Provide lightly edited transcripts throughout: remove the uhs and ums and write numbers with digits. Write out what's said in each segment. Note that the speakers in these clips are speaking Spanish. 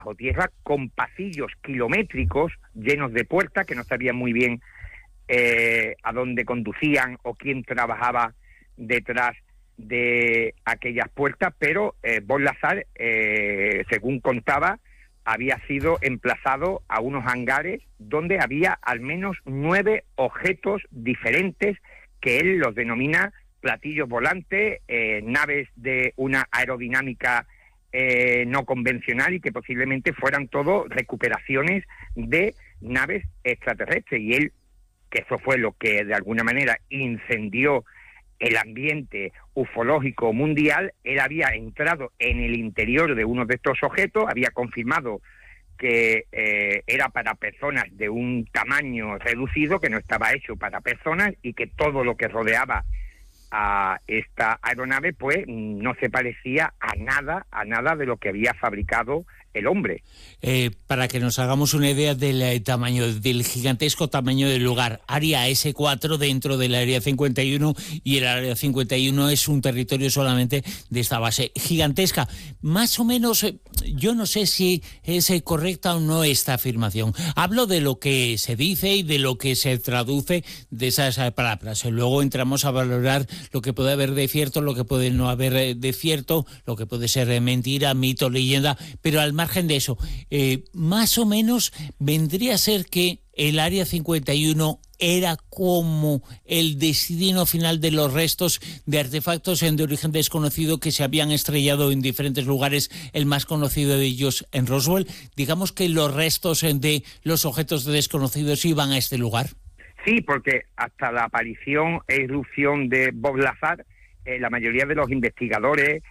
bajo tierra con pasillos kilométricos llenos de puertas que no sabían muy bien a dónde conducían o quién trabajaba detrás de aquellas puertas, pero Bob Lazar, según contaba, había sido emplazado a unos hangares donde había al menos 9 objetos diferentes que él los denomina platillos volantes, naves de una aerodinámica no convencional y que posiblemente fueran todo recuperaciones de naves extraterrestres. Y él, que eso fue lo que de alguna manera incendió el ambiente ufológico mundial, él había entrado en el interior de uno de estos objetos, había confirmado que era para personas de un tamaño reducido, que no estaba hecho para personas y que todo lo que rodeaba a esta aeronave pues no se parecía a nada de lo que había fabricado el hombre. Para que nos hagamos una idea del tamaño, del gigantesco tamaño del lugar, Área S4 dentro del Área 51, y el Área 51 es un territorio solamente de esta base gigantesca. Más o menos, yo no sé si es correcta o no esta afirmación. Hablo de lo que se dice y de lo que se traduce de esas palabras. Luego entramos a valorar lo que puede haber de cierto, lo que puede no haber de cierto, lo que puede ser mentira, mito, leyenda, pero al margen de eso, más o menos vendría a ser que el Área 51 era como el destino final de los restos de artefactos de origen desconocido que se habían estrellado en diferentes lugares, el más conocido de ellos en Roswell. Digamos que los restos de los objetos desconocidos iban a este lugar. Sí, porque hasta la aparición e irrupción de Bob Lazar, la mayoría de los investigadores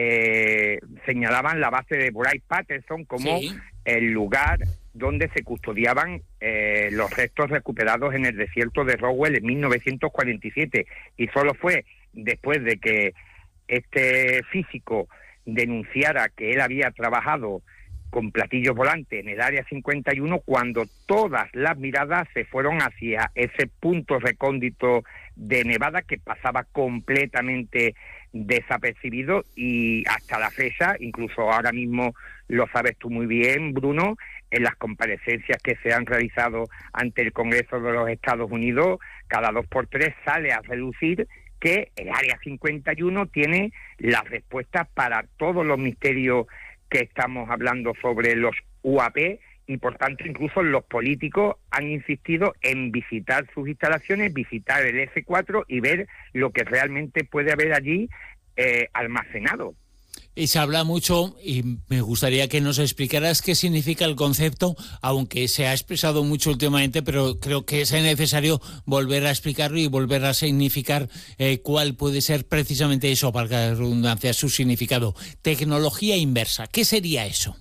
señalaban la base de Wright-Patterson como el lugar donde se custodiaban los restos recuperados en el desierto de Roswell en 1947, y solo fue después de que este físico denunciara que él había trabajado con platillos volantes en el Área 51 cuando todas las miradas se fueron hacia ese punto recóndito de Nevada que pasaba completamente desapercibido, y hasta la fecha, incluso ahora mismo lo sabes tú muy bien, Bruno, en las comparecencias que se han realizado ante el Congreso de los Estados Unidos, cada 2 por 3 sale a relucir que el Área 51 tiene las respuestas para todos los misterios que estamos hablando sobre los UAP, y por tanto incluso los políticos han insistido en visitar sus instalaciones, visitar el S4 y ver lo que realmente puede haber allí almacenado. Y se habla mucho, y me gustaría que nos explicaras qué significa el concepto, aunque se ha expresado mucho últimamente, pero creo que es necesario volver a explicarlo y volver a significar cuál puede ser precisamente eso, para la redundancia, su significado. Tecnología inversa, ¿qué sería eso?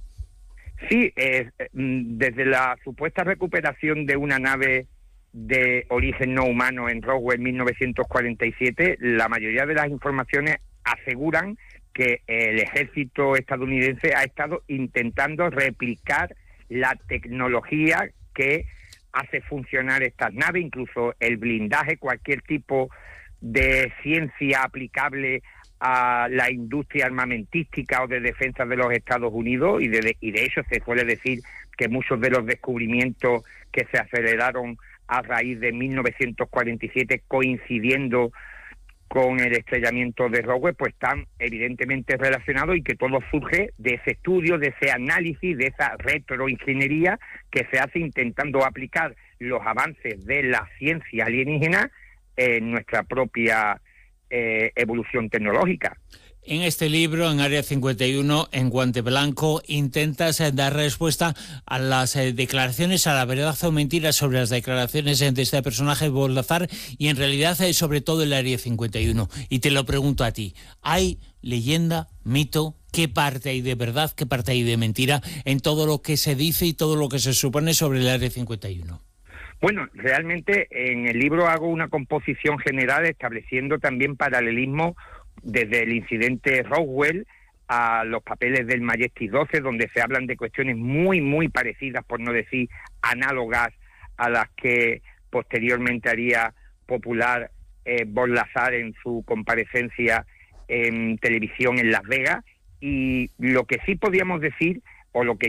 Sí, desde la supuesta recuperación de una nave de origen no humano en Roswell en 1947, la mayoría de las informaciones aseguran que el ejército estadounidense ha estado intentando replicar la tecnología que hace funcionar estas naves, incluso el blindaje, cualquier tipo de ciencia aplicable a la industria armamentística o de defensa de los Estados Unidos, y de hecho se suele decir que muchos de los descubrimientos que se aceleraron a raíz de 1947, coincidiendo con el estrellamiento de Roswell, pues están evidentemente relacionados, y que todo surge de ese estudio, de ese análisis, de esa retroingeniería que se hace intentando aplicar los avances de la ciencia alienígena en nuestra propia evolución tecnológica. En este libro, en Área 51, en Guante Blanco, intentas dar respuesta a las declaraciones, a la verdad o mentira sobre las declaraciones de este personaje, Bob Lazar, y en realidad sobre todo el Área 51. Y te lo pregunto a ti, ¿hay leyenda, mito? ¿Qué parte hay de verdad, qué parte hay de mentira en todo lo que se dice y todo lo que se supone sobre el Área 51? Bueno, realmente en el libro hago una composición general estableciendo también paralelismo desde el incidente Roswell a los papeles del Majestic 12, donde se hablan de cuestiones muy, muy parecidas, por no decir análogas, a las que posteriormente haría popular Bob Lazar en su comparecencia en televisión en Las Vegas. Y lo que sí podíamos decir o lo que